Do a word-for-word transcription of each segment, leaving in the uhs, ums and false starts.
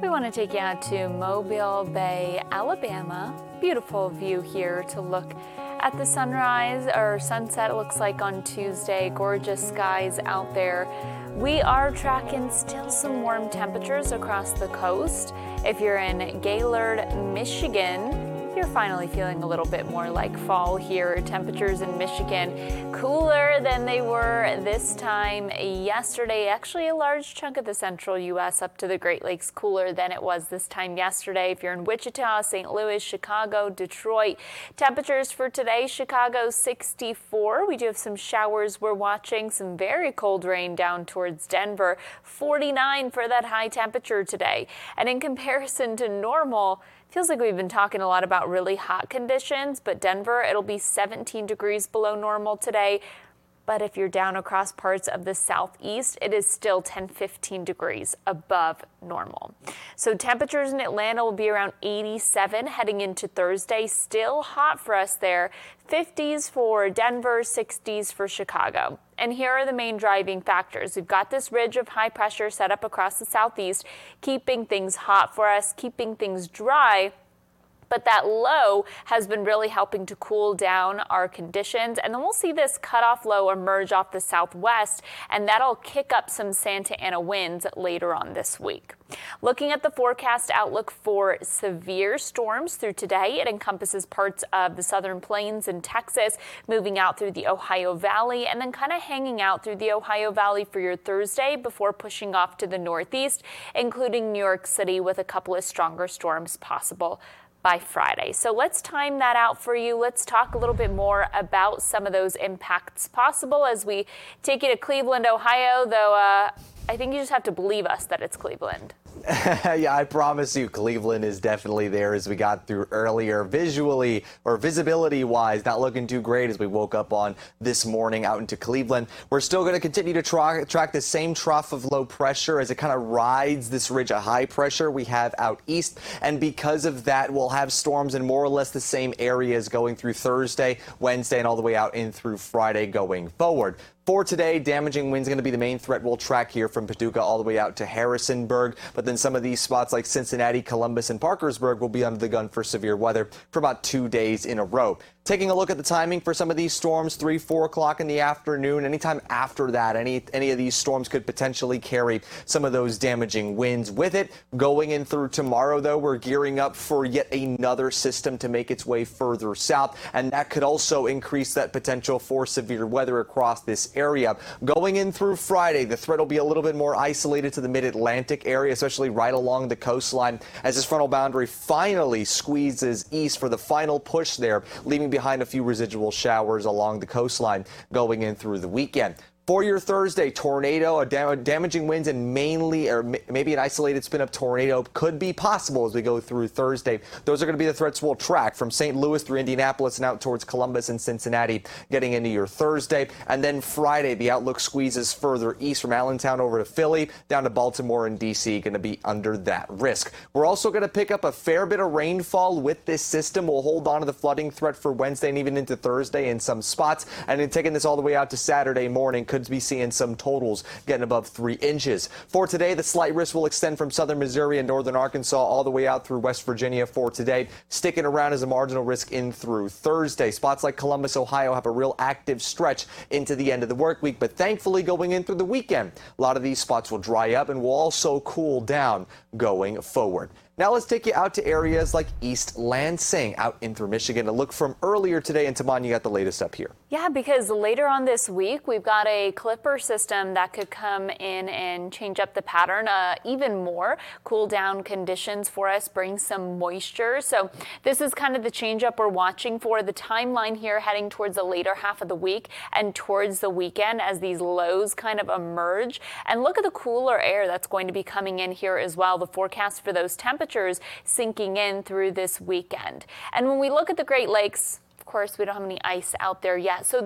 We want to take you out to Mobile Bay, Alabama. Beautiful view here to look at the sunrise or sunset, it looks like on Tuesday. Gorgeous skies out there. We are tracking still some warm temperatures across the coast. If you're in Gaylord, Michigan, you're finally feeling a little bit more like fall here. Temperatures in Michigan cooler than they were this time yesterday. Actually, a large chunk of the central U S up to the Great Lakes cooler than it was this time yesterday. If you're in Wichita, Saint Louis, Chicago, Detroit, temperatures for today, Chicago sixty-four. We do have some showers we're watching, some very cold rain down towards Denver, forty-nine for that high temperature today. And in comparison to normal, feels like we've been talking a lot about really hot conditions, but Denver, it'll be seventeen degrees below normal today. But if you're down across parts of the southeast, it is still ten, fifteen degrees above normal. So temperatures in Atlanta will be around eighty-seven heading into Thursday. Still hot for us there. fifties for Denver, sixties for Chicago. And here are the main driving factors. We've got this ridge of high pressure set up across the southeast, keeping things hot for us, keeping things dry. But that low has been really helping to cool down our conditions. And then we'll see this cutoff low emerge off the southwest, and that'll kick up some Santa Ana winds later on this week. Looking at the forecast outlook for severe storms through today, it encompasses parts of the southern plains in Texas, moving out through the Ohio Valley, and then kind of hanging out through the Ohio Valley for your Thursday before pushing off to the northeast, including New York City with a couple of stronger storms possible by Friday. So let's time that out for you. Let's talk a little bit more about some of those impacts possible as we take you to Cleveland, Ohio, though uh, I think you just have to believe us that it's Cleveland. Yeah, I promise you, Cleveland is definitely there as we got through earlier. Visually or visibility wise, not looking too great as we woke up on this morning out into Cleveland. We're still going to continue to tra track the same trough of low pressure as it kind of rides this ridge of high pressure we have out east. And because of that, we'll have storms in more or less the same areas going through Thursday, Wednesday, and all the way out in through Friday going forward. For today, damaging winds going to be the main threat we'll track here from Paducah all the way out to Harrisonburg. But then some of these spots like Cincinnati, Columbus, and Parkersburg will be under the gun for severe weather for about two days in a row. Taking a look at the timing for some of these storms, three, four o'clock in the afternoon. Anytime after that, any any of these storms could potentially carry some of those damaging winds with it. Going in through tomorrow, though, we're gearing up for yet another system to make its way further south, and that could also increase that potential for severe weather across this area. Going in through Friday, the threat will be a little bit more isolated to the mid-Atlantic area, especially right along the coastline, as this frontal boundary finally squeezes east for the final push there, leaving behind a few residual showers along the coastline going in through the weekend. For your Thursday, tornado, a dam damaging winds, and mainly, or maybe an isolated spin-up tornado could be possible as we go through Thursday. Those are going to be the threats we'll track from Saint Louis through Indianapolis and out towards Columbus and Cincinnati getting into your Thursday. And then Friday, the outlook squeezes further east from Allentown over to Philly, down to Baltimore and D C, going to be under that risk. We're also going to pick up a fair bit of rainfall with this system. We'll hold on to the flooding threat for Wednesday and even into Thursday in some spots. And then taking this all the way out to Saturday morning, could be seeing some totals getting above three inches. For today, the slight risk will extend from southern Missouri and northern Arkansas all the way out through West Virginia for today, sticking around as a marginal risk in through Thursday. Spots like Columbus, Ohio have a real active stretch into the end of the work week, but thankfully going in through the weekend, a lot of these spots will dry up and will also cool down going forward. Now let's take you out to areas like East Lansing, out in through Michigan. A look from earlier today, and Taman, you got the latest up here. Yeah, because later on this week, we've got a clipper system that could come in and change up the pattern uh, even more. Cool down conditions for us, bring some moisture. So this is kind of the change up we're watching for. The timeline here heading towards the later half of the week and towards the weekend as these lows kind of emerge. And look at the cooler air that's going to be coming in here as well. The forecast for those temperatures sinking in through this weekend. And when we look at the Great Lakes, of course, we don't have any ice out there yet. So the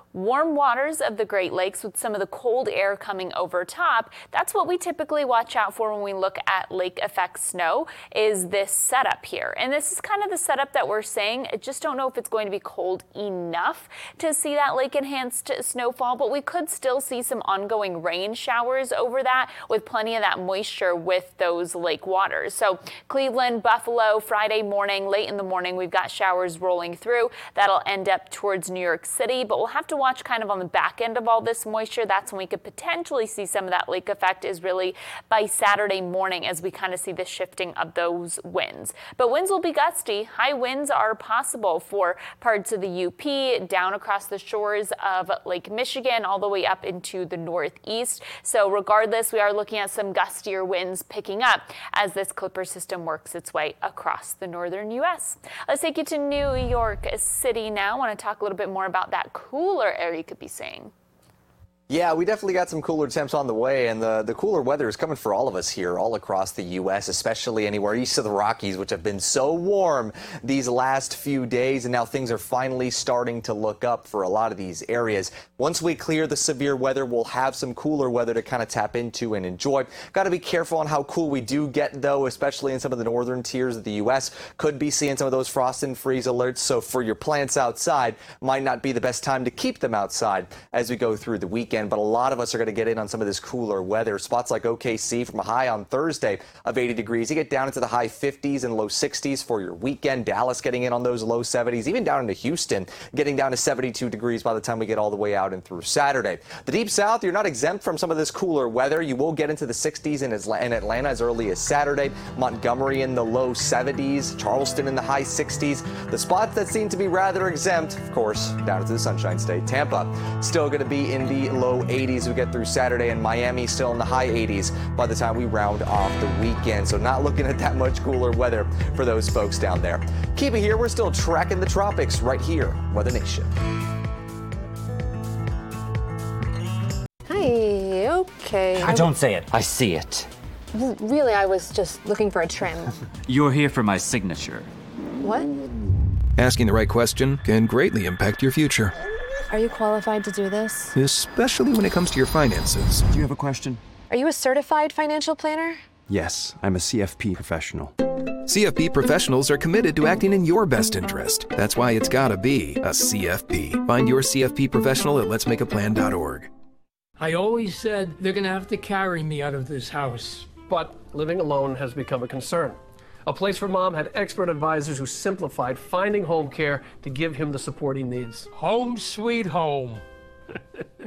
warm waters of the Great Lakes with some of the cold air coming over top. That's what we typically watch out for when we look at lake effect snow, is this setup here. And this is kind of the setup that we're saying. I just don't know if it's going to be cold enough to see that lake enhanced snowfall, but we could still see some ongoing rain showers over that with plenty of that moisture with those lake waters. So Cleveland, Buffalo, Friday morning, late in the morning, we've got showers rolling through. That'll end up towards New York City, but we'll have to watch kind of on the back end of all this moisture. That's when we could potentially see some of that lake effect, is really by Saturday morning as we kind of see the shifting of those winds. But winds will be gusty. High winds are possible for parts of the U P, down across the shores of Lake Michigan, all the way up into the northeast. So regardless, we are looking at some gustier winds picking up as this Clipper system works its way across the northern U S. Let's take you to New York City now. I want to talk a little bit more about that cooler air you could be seeing. Yeah, we definitely got some cooler temps on the way, and the, the cooler weather is coming for all of us here, all across the U S, especially anywhere east of the Rockies, which have been so warm these last few days, and now things are finally starting to look up for a lot of these areas. Once we clear the severe weather, we'll have some cooler weather to kind of tap into and enjoy. Got to be careful on how cool we do get, though, especially in some of the northern tiers of the U S. Could be seeing some of those frost and freeze alerts, so for your plants outside, might not be the best time to keep them outside as we go through the weekend. But a lot of us are going to get in on some of this cooler weather. Spots like O K C from a high on Thursday of eighty degrees. You get down into the high fifties and low sixties for your weekend. Dallas getting in on those low seventies, even down into Houston, getting down to seventy-two degrees by the time we get all the way out and through Saturday. The Deep South, you're not exempt from some of this cooler weather. You will get into the sixties in Atlanta as early as Saturday. Montgomery in the low seventies. Charleston in the high sixties. The spots that seem to be rather exempt, of course, down into the Sunshine State. Tampa still going to be in the low eighties as we get through Saturday, and Miami still in the high eighties by the time we round off the weekend. So not looking at that much cooler weather for those folks down there. Keep it here. We're still tracking the tropics right here, Weather Nation. Hi, okay. I don't say it. I see it. Really, I was just looking for a trim. You're here for my signature. What? Asking the right question can greatly impact your future, Are you qualified to do this? especially when it comes to your finances. Do you have a question? Are you a certified financial planner? Yes, I'm a C F P professional. C F P professionals are committed to acting in your best interest. That's why it's gotta be a C F P. Find your C F P professional at lets make a plan dot org. I always said they're gonna have to carry me out of this house. But living alone has become a concern. A Place for Mom had expert advisors who simplified finding home care to give him the support he needs. Home sweet home.